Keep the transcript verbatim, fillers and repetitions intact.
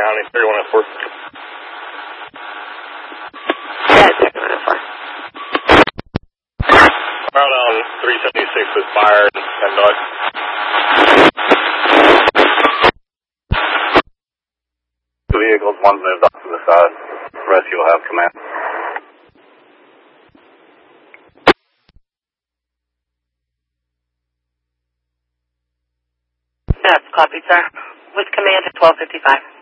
County, thirty-one oh four. Yeah, thirty-one oh four. Out on three seventy-six with fire and dog. Two vehicles, one's moved off to the side. Rescue will have command. That's copy, sir. With command at twelve fifty-five.